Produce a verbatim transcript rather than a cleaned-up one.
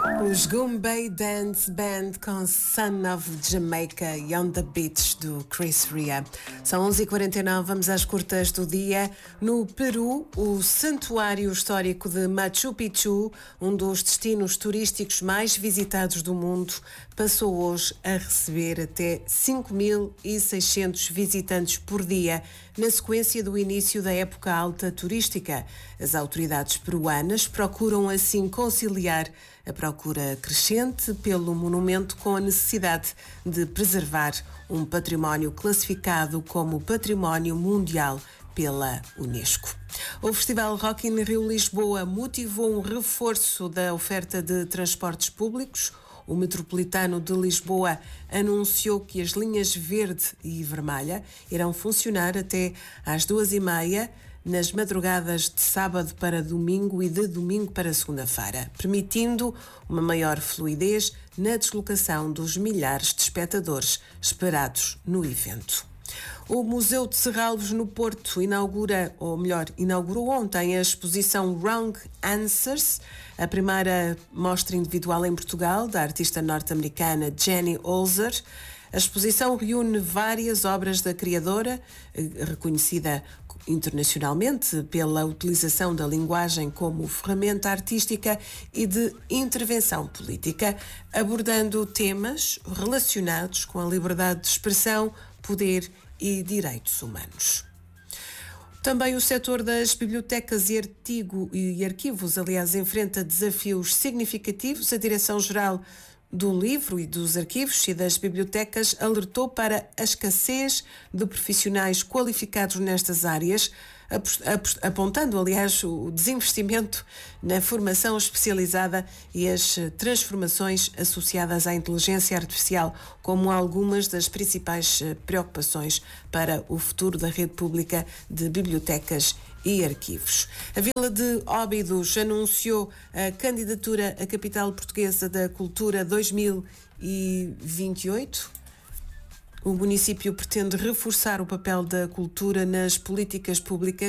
Os Goombay Dance Band com Son of Jamaica e On the Beach do Chris Ria. São onze e quarenta e nove, vamos às curtas do dia. No Peru, o Santuário Histórico de Machu Picchu, um dos destinos turísticos mais visitados do mundo, passou hoje a receber até cinco mil e seiscentos visitantes por dia, na sequência do início da época alta turística. As autoridades peruanas procuram assim conciliar a procura crescente pelo monumento com a necessidade de preservar um património classificado como Património Mundial pela Unesco. O Festival Rock in Rio Lisboa motivou um reforço da oferta de transportes públicos. O Metropolitano de Lisboa anunciou que as linhas verde e vermelha irão funcionar até às duas e meia nas madrugadas de sábado para domingo e de domingo para segunda-feira, permitindo uma maior fluidez na deslocação dos milhares de espectadores esperados no evento. O Museu de Serralves, no Porto, inaugura, ou melhor, inaugurou ontem a exposição Wrong Answers, a primeira mostra individual em Portugal da artista norte-americana Jenny Holzer. A exposição reúne várias obras da criadora, reconhecida internacionalmente pela utilização da linguagem como ferramenta artística e de intervenção política, abordando temas relacionados com a liberdade de expressão, poder e direitos humanos. Também o setor das bibliotecas e, artigo, e arquivos, aliás, enfrenta desafios significativos. A Direção-Geral do Livro e dos Arquivos e das Bibliotecas alertou para a escassez de profissionais qualificados nestas áreas, apontando, aliás, o desinvestimento na formação especializada e as transformações associadas à inteligência artificial como algumas das principais preocupações para o futuro da rede pública de bibliotecas e arquivos. A Vila de Óbidos anunciou a candidatura à Capital Portuguesa da Cultura dois mil e vinte e oito. O município pretende reforçar o papel da cultura nas políticas públicas